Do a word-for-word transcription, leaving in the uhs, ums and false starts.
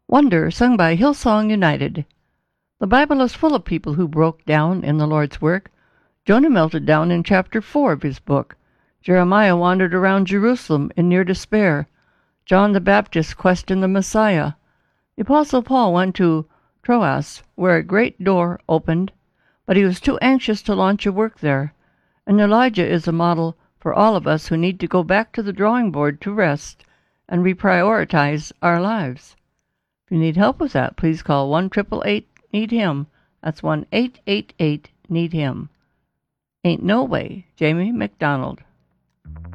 Wonder, sung by Hillsong United. The Bible is full of people who broke down in the Lord's work. Jonah melted down in chapter four of his book. Jeremiah wandered around Jerusalem in near despair. John the Baptist questioned the Messiah. The Apostle Paul went to Troas, where a great door opened, but he was too anxious to launch a work there. And Elijah is a model for all of us who need to go back to the drawing board to rest and reprioritize our lives. If you need help with that, please call one eight eight eight need him. That's one eight eight eight need him. Ain't no way, Jamie McDonald.